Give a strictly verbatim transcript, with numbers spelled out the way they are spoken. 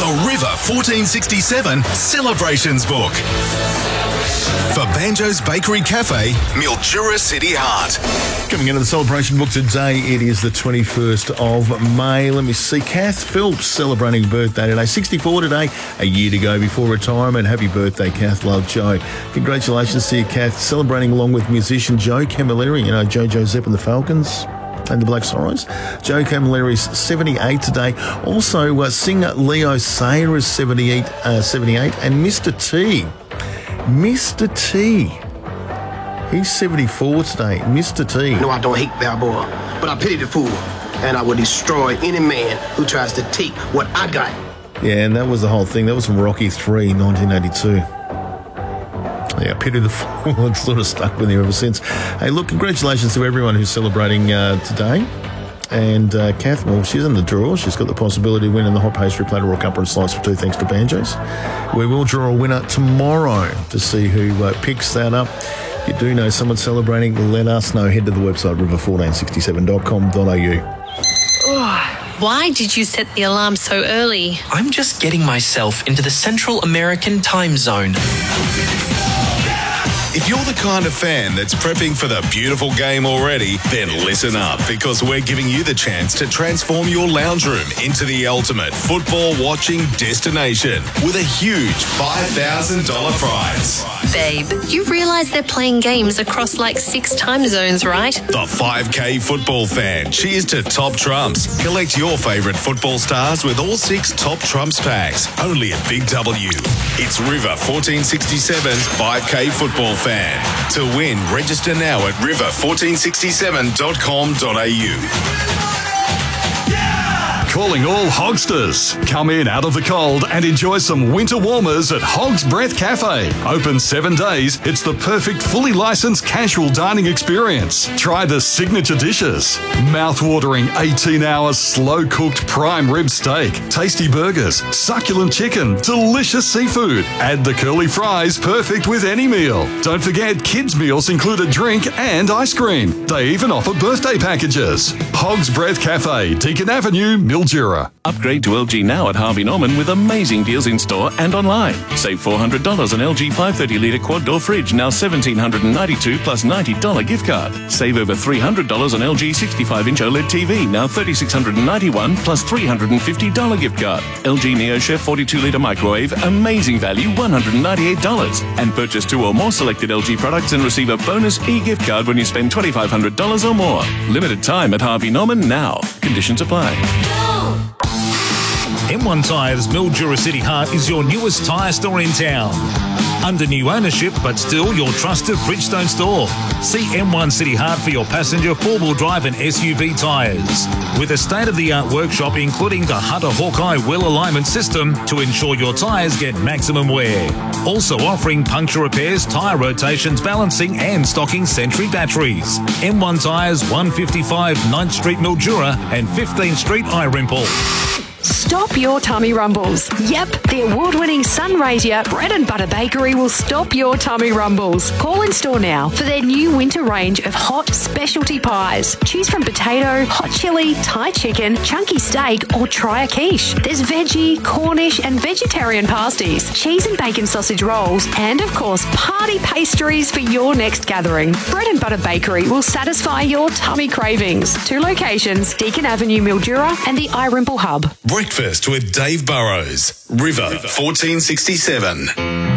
The River fourteen sixty-seven Celebrations Book. For Banjo's Bakery Cafe, Mildura City Heart. Coming into the celebration book today, it is the twenty-first of May. Let me see. Kath Phillips celebrating birthday today. sixty-four today, a year to go before retirement. Happy birthday, Kath. Love Joe. Congratulations to you, Kath. Celebrating along with musician Joe Camilleri, you know, Jojo Zepp and the Falcons and the Black Sorrows. Joe Camilleri's seventy-eight today. Also, uh, singer Leo Sayer is seventy-eight, uh, seventy-eight. And Mister T. Mister T. He's seventy-four today. Mister T. No, I don't hate Balboa, but I pity the fool, and I will destroy any man who tries to take what I got. Yeah, and that was the whole thing. That was from Rocky three, nineteen eighty-two. Yeah, pity the fool. It's sort of stuck with him ever since. Hey, look, congratulations to everyone who's celebrating uh, today. And uh, Kath, well, she's in the draw. She's got the possibility of winning the hot pastry platter or cuppa and slice for two, thanks to Banjos. We will draw a winner tomorrow to see who uh, picks that up. If you do know someone celebrating, let us know. Head to the website river fourteen sixty-seven dot com dot a u. Why did you set the alarm so early? I'm just getting myself into the Central American time zone. If you're the kind of fan that's prepping for the beautiful game already, then listen up, because we're giving you the chance to transform your lounge room into the ultimate football watching destination with a huge five thousand dollars prize. Babe, you realise they're playing games across like six time zones, right? The five K football fan. Cheers to Top Trumps. Collect your favourite football stars with all six Top Trumps packs. Only at Big W. It's River fourteen sixty-seven's five K football fan. To win, register now at river fourteen sixty-seven dot com dot a u. Calling all Hogsters. Come in out of the cold and enjoy some winter warmers at Hog's Breath Cafe. Open seven days, it's the perfect fully licensed casual dining experience. Try the signature dishes. Mouth-watering eighteen-hour slow-cooked prime rib steak, tasty burgers, succulent chicken, delicious seafood. Add the curly fries, perfect with any meal. Don't forget, kids' meals include a drink and ice cream. They even offer birthday packages. Hog's Breath Cafe, Deakin Avenue, Mildura. Upgrade to L G now at Harvey Norman with amazing deals in store and online. Save four hundred dollars on L G five hundred thirty litre quad door fridge, now one thousand seven hundred ninety-two dollars plus ninety dollars gift card. Save over three hundred dollars on L G sixty-five inch OLED T V, now three thousand six hundred ninety-one dollars plus three hundred fifty dollars gift card. L G NeoChef forty-two litre microwave, amazing value, one hundred ninety-eight dollars. And purchase two or more selected L G products and receive a bonus e-gift card when you spend twenty-five hundred dollars or more. Limited time at Harvey Norman now. Conditions apply. M one Tyres Mildura City Heart is your newest tyre store in town. Under new ownership, but still your trusted Bridgestone store. See M one City Heart for your passenger, four-wheel drive and S U V tyres. With a state-of-the-art workshop including the Hunter Hawkeye wheel alignment system to ensure your tyres get maximum wear. Also offering puncture repairs, tyre rotations, balancing and stocking Sentry batteries. M one Tyres, one fifty-five ninth Street Mildura and fifteenth Street Irimple. Stop your tummy rumbles. Yep, the award-winning Sunraysia Bread and Butter Bakery will stop your tummy rumbles. Call in store now for their new winter range of hot specialty pies. Choose from potato, hot chili, Thai chicken, chunky steak, or try a quiche. There's veggie, Cornish, and vegetarian pasties, cheese and bacon sausage rolls, and of course, party pastries for your next gathering. Bread and Butter Bakery will satisfy your tummy cravings. Two locations, Deakin Avenue, Mildura, and the Irimple Hub. Breakfast with Dave Burrows. River fourteen sixty-seven.